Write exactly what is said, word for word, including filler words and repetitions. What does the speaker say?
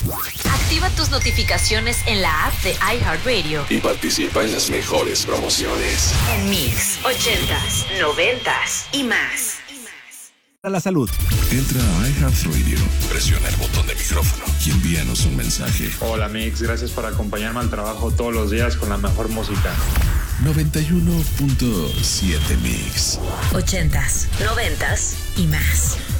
Activa tus notificaciones en la app de iHeartRadio y participa en las mejores promociones. En Mix, ochentas, noventas y más. A la salud. Entra a iHeartRadio, presiona el botón de micrófono y envíanos un mensaje. Hola Mix, gracias por acompañarme al trabajo todos los días con la mejor música. noventa y uno punto siete Mix. Ochentas, noventas y más.